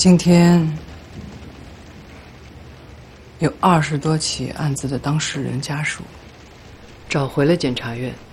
今天有20多起案子的当事人家属找回了检察院